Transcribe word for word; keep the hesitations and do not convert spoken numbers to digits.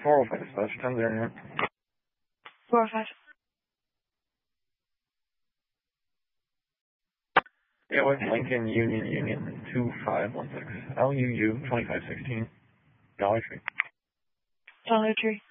four oh five dispatch, ten zero. four oh five. Yeah, with Lincoln Union Union two five one six. L U U twenty-five sixteen. Dollar Tree. Dollar Tree.